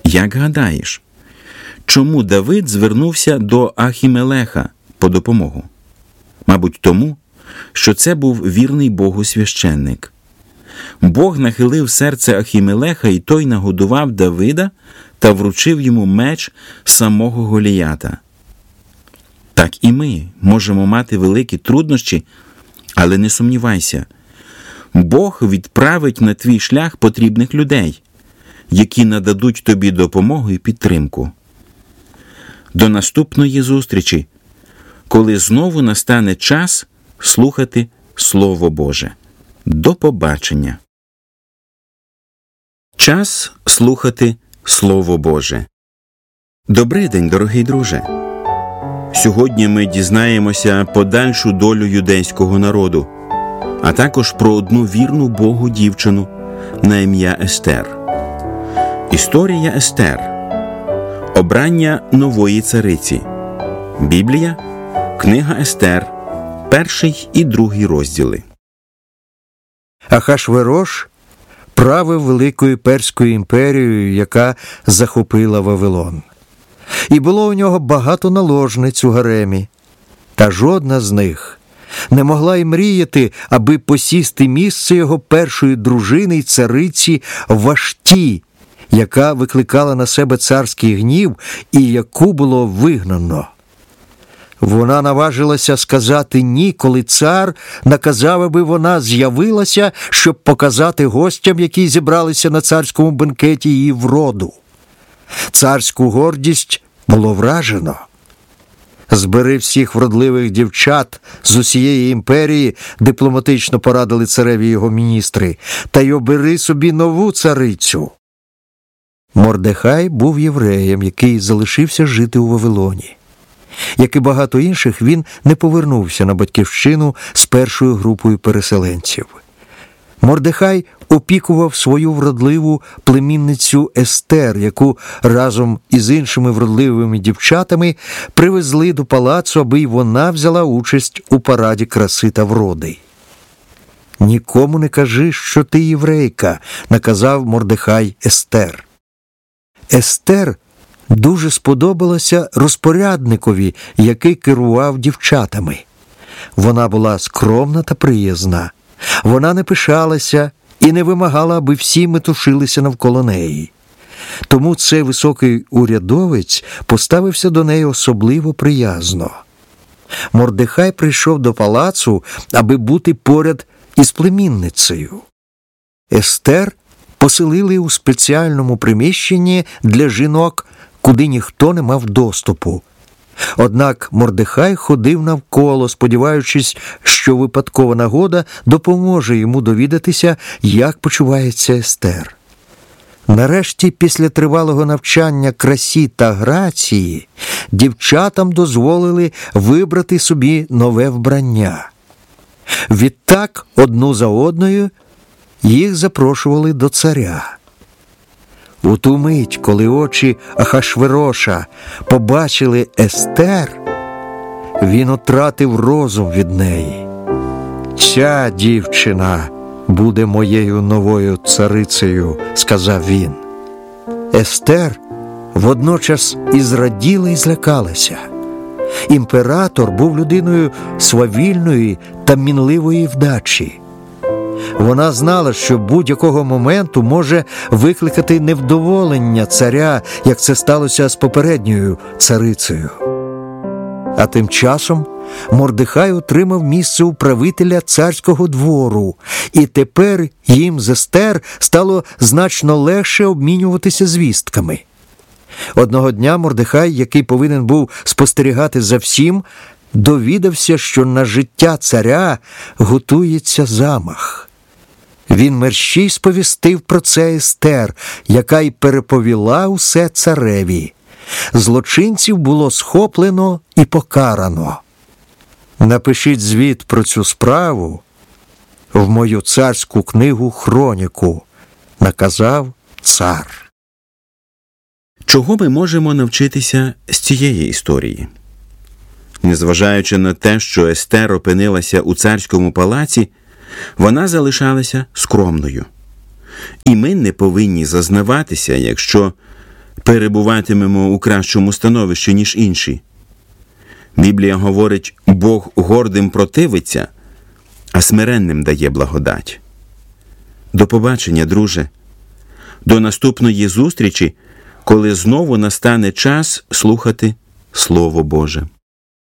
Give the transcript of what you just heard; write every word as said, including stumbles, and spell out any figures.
Як гадаєш, чому Давид звернувся до Ахімелеха по допомогу? Мабуть, тому, що це був вірний Богу священник. Бог нахилив серце Ахімелеха, і той нагодував Давида та вручив йому меч самого Голіята. Так і ми можемо мати великі труднощі, але не сумнівайся, Бог відправить на твій шлях потрібних людей, які нададуть тобі допомогу і підтримку. До наступної зустрічі, коли знову настане час слухати Слово Боже. До побачення. Час слухати Слово Боже. Добрий день, дорогий друже. Сьогодні ми дізнаємося подальшу долю юдейського народу, а також про одну вірну Богу дівчину на ім'я Естер. Історія Естер. Обрання нової цариці. Біблія. Книга Естер. Перший і другий розділи. Ахашверош правив Великою Перською імперією, яка захопила Вавилон. І було у нього багато наложниць у гаремі, та жодна з них не могла й мріяти, аби посісти місце його першої дружини й цариці Вашті, яка викликала на себе царський гнів і яку було вигнано. Вона наважилася сказати «ні», коли цар наказав, аби вона з'явилася, щоб показати гостям, які зібралися на царському бенкеті, її вроду. Царську гордість було вражено. «Збери всіх вродливих дівчат з усієї імперії», дипломатично порадили цареві його міністри, «та й обери собі нову царицю». Мордехай був євреєм, який залишився жити у Вавилоні. Як і багато інших, він не повернувся на батьківщину з першою групою переселенців. Мордехай опікував свою вродливу племінницю Естер, яку разом із іншими вродливими дівчатами привезли до палацу, аби й вона взяла участь у параді краси та вроди. «Нікому не кажи, що ти єврейка», – наказав Мордехай Естер. Естер дуже сподобалася розпорядникові, який керував дівчатами. Вона була скромна та приязна. Вона не пишалася і не вимагала, аби всі метушилися навколо неї. Тому цей високий урядовець поставився до неї особливо приязно. Мордехай прийшов до палацу, аби бути поряд із племінницею. Естер поселили у спеціальному приміщенні для жінок, куди ніхто не мав доступу. Однак Мордехай ходив навколо, сподіваючись, що випадкова нагода допоможе йому довідатися, як почувається Естер. Нарешті, після тривалого навчання красі та грації, дівчатам дозволили вибрати собі нове вбрання. Відтак, одну за одною, їх запрошували до царя. У ту мить, коли очі Ахашвероша побачили Естер, він втратив розум від неї. «Ця дівчина буде моєю новою царицею», – сказав він. Естер водночас і зраділа, і злякалася. Імператор був людиною свавільної та мінливої вдачі. Вона знала, що будь-якого моменту може викликати невдоволення царя, як це сталося з попередньою царицею. А тим часом Мордехай отримав місце управителя царського двору, і тепер їм з Естер стало значно легше обмінюватися звістками. Одного дня Мордехай, який повинен був спостерігати за всім, довідався, що на життя царя готується замах. Він мерщій сповістив про це Естер, яка й переповіла усе цареві. Злочинців було схоплено і покарано. «Напишіть звіт про цю справу в мою царську книгу «Хроніку», – наказав цар. Чого ми можемо навчитися з цієї історії? Незважаючи на те, що Естер опинилася у царському палаці, вона залишалася скромною. І ми не повинні зазнаватися, якщо перебуватимемо у кращому становищі, ніж інші. Біблія говорить, Бог гордим противиться, а смиренним дає благодать. До побачення, друже. До наступної зустрічі, коли знову настане час слухати Слово Боже.